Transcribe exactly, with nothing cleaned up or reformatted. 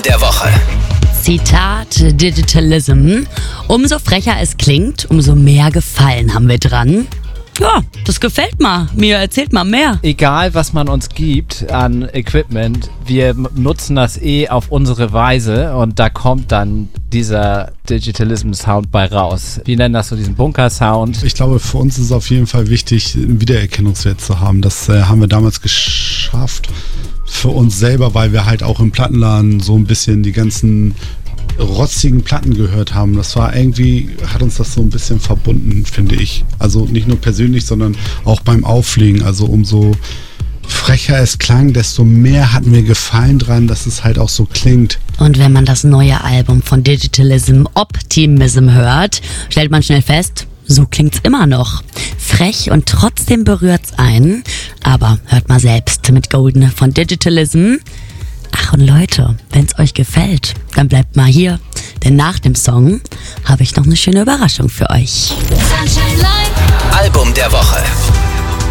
der Woche. Zitat Digitalism. Umso frecher es klingt, umso mehr Gefallen haben wir dran. Ja, das gefällt mal. Mir erzählt mal mehr. Egal, was man uns gibt an Equipment, wir nutzen das eh auf unsere Weise und da kommt dann dieser Digitalism-Sound bei raus. Wir nennen das so diesen Bunker-Sound. Ich glaube, für uns ist es auf jeden Fall wichtig, einen Wiedererkennungswert zu haben. Das äh, haben wir damals geschafft für uns selber, weil wir halt auch im Plattenladen so ein bisschen die ganzen rotzigen Platten gehört haben. Das war irgendwie, hat uns das so ein bisschen verbunden, finde ich. Also nicht nur persönlich, sondern auch beim Auflegen. Also umso frecher es klang, desto mehr hatten wir Gefallen dran, dass es halt auch so klingt. Und wenn man das neue Album von Digitalism Optimism hört, stellt man schnell fest, so klingt's immer noch. Frech und trotzdem berührt's einen. Aber hört mal selbst mit Golden von Digitalism. Ach und Leute, wenn's euch gefällt, dann bleibt mal hier, denn nach dem Song habe ich noch eine schöne Überraschung für euch. Album der Woche.